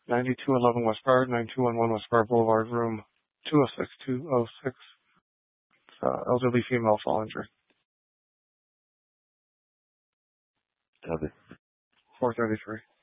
9211 West Bard, 9211 West Bard Boulevard, room 206. Elderly female fall injury. Copy. 433.